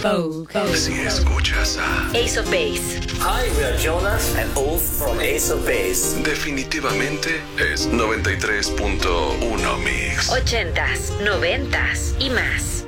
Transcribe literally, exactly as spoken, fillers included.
Vogue. Si escuchas a Ace of Base. Hi, we are Jonas and Ulf from Ace of Base. definitivamente es noventa y tres punto uno Mix. Ochentas, noventas y más.